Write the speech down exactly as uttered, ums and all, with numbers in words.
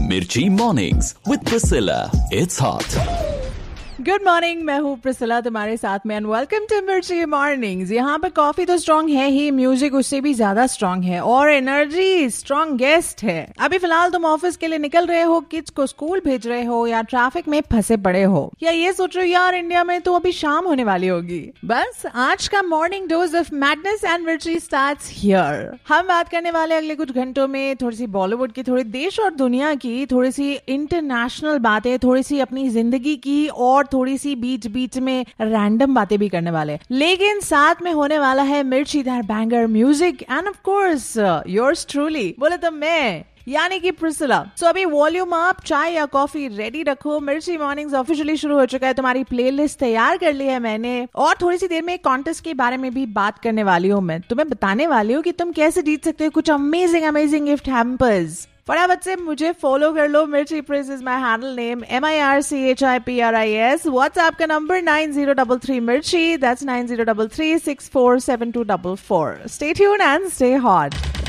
Mirchi Mornings with Priscilla. It's hot. Good morning, मैं हूँ Priscilla तुम्हारे साथ में एंड वेलकम टू मिर्ची मॉर्निंग्स। यहाँ पे कॉफी तो स्ट्रांग है ही, म्यूजिक उससे भी ज्यादा स्ट्रांग है और एनर्जी स्ट्रांग गेस्ट है। अभी फिलहाल तुम ऑफिस के लिए निकल रहे हो, किड्स को स्कूल भेज रहे हो या ट्रैफिक में फंसे पड़े हो, या ये सोच रहे हो यार इंडिया में तो अभी शाम होने वाली होगी। बस आज का morning dose of madness and मिर्ची स्टार्ट्स हियर। हम बात करने वाले अगले कुछ घंटों में थोड़ी सी बॉलीवुड की, थोड़ी देश और दुनिया की, थोड़ी सी इंटरनेशनल बातें, थोड़ी सी अपनी जिंदगी की और थोड़ी सी बीच बीच में रैंडम बातें भी करने वाले, लेकिन साथ में होने वाला है मिर्ची that banger music end of course yours truly, बोले तो मैं यानी कि प्रिसिला। सो अभी वॉल्यूम अप, चाय या कॉफी रेडी रखो। मिर्ची मॉर्निंग्स ऑफिशियली शुरू हो चुका है, तुम्हारी प्लेलिस्ट तैयार कर ली है मैंने और थोड़ी सी देर में एक कॉन्टेस्ट के बारे में भी बात करने वाली हूँ। मैं तुम्हें बताने वाली हूँ कि तुम कैसे जीत सकते हो कुछ अमेजिंग अमेजिंग गिफ्ट हैम्पर्स। फटाफट से मुझे फॉलो कर लो। मिर्ची प्रिस is my handle name, M I R C H I P R I S. WhatsApp का number nine zero double three मिर्ची, that's nine zero double three six four seven to double four. Stay tuned and stay hot.